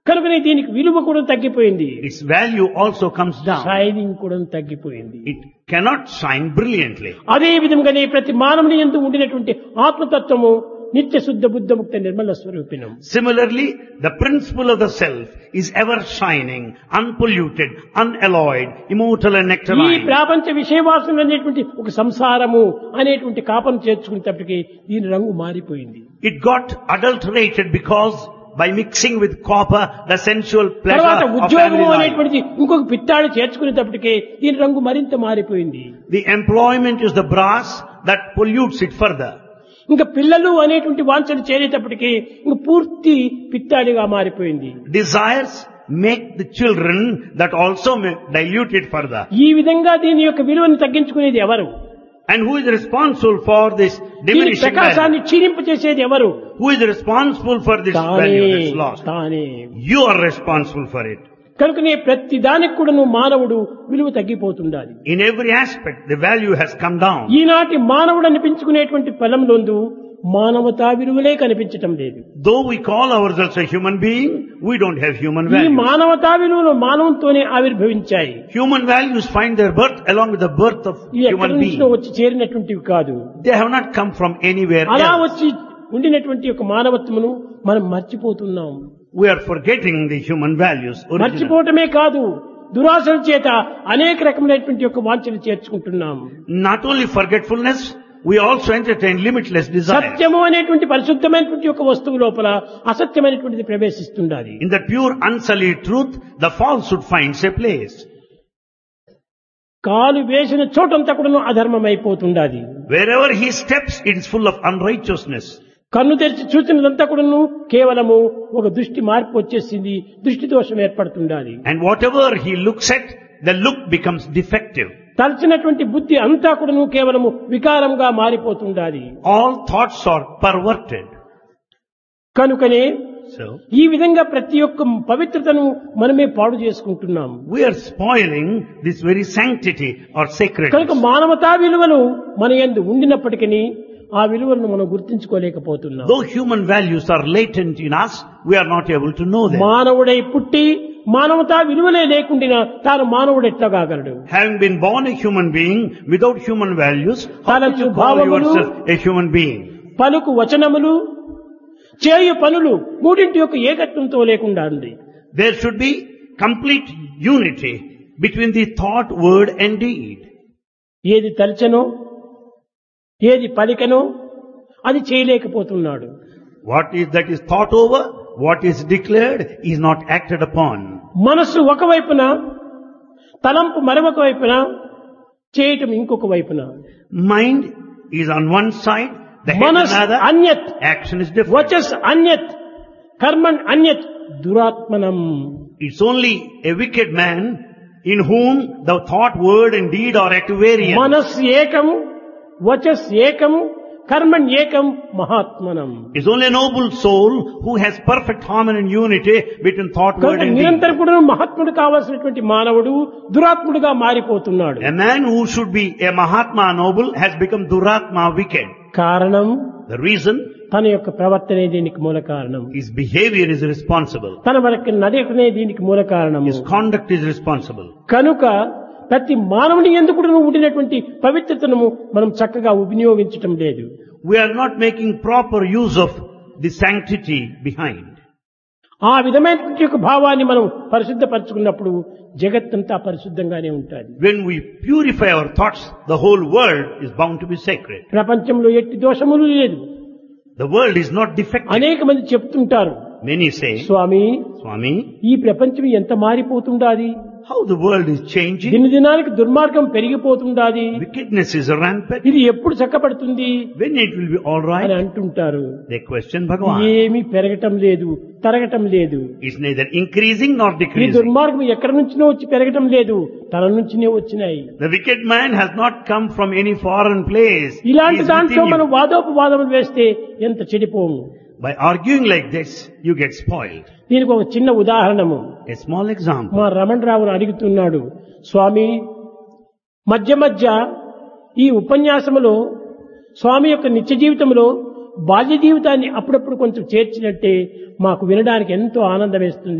కనుకనే దీనికి విలువ కూడా తగ్గిపోయింది, its value also comes down. Shining కూడా తగ్గిపోయింది. It cannot shine brilliantly. అదే విధంగానే ప్రతి మానవుని యందు ఉండినటువంటి ఆత్మతత్వము నిత్య శుద్ధ బుద్ధ ముక్త Nirmala స్వరూపిణం. Similarly, the principle of the self is ever shining, unpolluted, unalloyed, immortal and ఈ nectarine. ప్రాపంచ విషయవాసన అనేటువంటి ఒక సంసారము అనేటువంటి కాపం చేర్చుకునేటప్పటికీ దీని రంగు మారిపోయింది. It got adulterated because by mixing with copper, the sensual pleasure తర్వాత of ఉద్యోగము family life. అనేటువంటిది ఇంకొక పిత్తాడు చేర్చుకునేటప్పటికీ దీని రంగు మరింత మారిపోయింది. The employment is the brass that pollutes it further. ఇంకా పిల్లలు అనేటువంటి వాంఛలు చేరేటప్పటికీ ఇంక పూర్తి పిత్తాడిగా మారిపోయింది. Desires make the children that also dilute it further. ఈ విధంగా దీని యొక్క విలువను తగ్గించుకునేది ఎవరు? And who is responsible for this దీని diminishing value? ప్రకాశాన్ని క్షీణింపచేసేది ఎవరు? Who is responsible for this value that's lost? తానే. You are responsible for it. కనుకనే ప్రతి దానికి కూడాను మానవుడు విలువ తగ్గిపోతుండాలి. In every aspect, the value has come down. ఈనాటి మానవుడు అనిపించుకునేటువంటి ఫలంలోందు మానవతా విలువలే కనిపించటం లేదు. Though we call ourselves a human being, we don't have human ఈ values. మానవతా విలువలు మానవంతోనే ఆవిర్భవించాయి. Human values find their birth along with the birth of ఇవి ఎక్కడి human నుంచో beings. వచ్చి చేరినటువంటివి కాదు. They have not come from anywhere అలా else. వచ్చి ఉండినటువంటి యొక్క మానవత్వమును మనం మర్చిపోతున్నాం. We are forgetting the human values. Original. మర్చిపోవటమే కాదు, దురాశల చేత అనేక రకములైనటువంటి యొక్క వాంఛలు చేర్చుకుంటున్నాం. Not only forgetfulness, we also entertain limitless desires. సత్యము అనేటువంటి పరిశుద్ధమైనటువంటి యొక్క వస్తువు లోపల అసత్యమైనటువంటిది ప్రవేశిస్తుండాలి. In that pure unsullied truth, the falsehood finds a place. కాలు వేసిన చోటంతా కూడా అధర్మం అయిపోతుండాలి. Wherever he steps, it is full of unrighteousness. కన్ను తెరిచి చూసినదంతా కూడాను కేవలము ఒక దృష్టి మార్పు వచ్చేసింది, దృష్టి దోషం ఏర్పడుతుండాలి. And whatever he looks at, the look becomes defective. తలచినటువంటి బుద్ధి అంతా కూడాను కేవలము వికారంగా మారిపోతుండాలి. All thoughts are perverted. కనుకనే So, ఈ విధంగా ప్రతి ఒక్క పవిత్రతను మనమే పాడు చేసుకుంటున్నాం. we are spoiling this very sanctity or కనుక sacredness. మానవతా విలువలు మన యందు ఉండినప్పటికీ ఆ విలువలను మనం గుర్తించుకోలేకపోతున్నాం. Though human values are latent in us, we are not able to know them. మానవుడై పుట్టి మానవతా విలువలే లేకుండా తాను మానవుడు ఎట్లా కాగలడు? Having been born a human being without human values, how can you call భావములు, yourself a human being? పలుకు వచనములు, చేయు పనులు మూడింటి యొక్క ఏకత్వంతో లేకుండా ఉంది. There should be complete unity between the thought, word and deed. ఏది తలచనో ఏది పలికనో అది చేయలేకపోతున్నాడు. What is that is thought over, what is declared is not acted upon. మనస్సు ఒకవైపున, తలంపు మరొక వైపున, చేయటం ఇంకొక వైపున. Mind is on one side, the head మనస్ another, అన్యత్, action is different. వచస్ అన్యత్, Karman అన్యత్, దురాత్మనం. It's only a wicked man in whom the thought, word and deed are at variance. మనస్ ఏకము, వచస్ ఏకము, కర్మన్ ఏకం, మహాత్మనం. It's only a noble soul who has perfect harmony and unity between thought, word కనుక and deed. నిరంతరం కూడా మహాత్ముడు కావాల్సినటువంటి మానవుడు దురాత్ముడుగా మారిపోతున్నాడు. A man who should be a Mahatma noble has become Duratma wicked. కారణం The reason, తన యొక్క ప్రవర్తనే దీనికి మూల కారణం. his behavior is responsible. తన వరకు నడకనే దీనికి మూల కారణం. His conduct is responsible. కనుక ప్రతి మానవుని ఎందుకు ఉండినటువంటి పవిత్రతను మనం చక్కగా వినియోగించటం లేదు. We are not making proper use of the sanctity behind. ఆ విధమైనటువంటి యొక్క భావాన్ని మనం పరిశుద్ధపరచుకున్నప్పుడు జగత్తంతా పరిశుద్ధంగానే ఉంటుంది. When we purify our thoughts, the whole world is bound to be sacred. ప్రపంచంలో ఎట్టి దోషములు లేదు. The world is not defective. అనేక మంది చెప్తుంటారు, Many say, స్వామి Swami, ఈ ప్రపంచం ఎంత మారిపోతుండాది, how the world is changing. దినదినానికి దుర్మార్గం పెరిగిపోతుండాది, Wickedness is rampant. ఇది ఎప్పుడు చక్కబడుతుంది When it will be all అని right? అంటుంటారు. They question Bhagavan. ఏమీ పెరగటం లేదు, తరగటం లేదు. It's neither increasing nor ఈ decreasing. దుర్మార్గం ఎక్కడి నుంచినో వచ్చి పెరగటం లేదు, తన నుంచినే వచ్చినాయి. The wicked man has not come from any foreign place. He ఇలాంటి is దాంట్లో within మనం you. వాదోపవాదములు వేస్తే ఎంత చెడిపోము. By arguing like this, you get spoiled. దీనికి ఒక చిన్న ఉదాహరణము. A small example. మా రమణరావును అడుగుతున్నాడు, స్వామి మధ్య మధ్య ఈ ఉపన్యాసములో స్వామి యొక్క నిత్య జీవితంలో బాల్య జీవితాన్ని అప్పుడప్పుడు కొంచెం చేర్చినట్టే మాకు వినడానికి ఎంతో ఆనందం వేస్తుంది.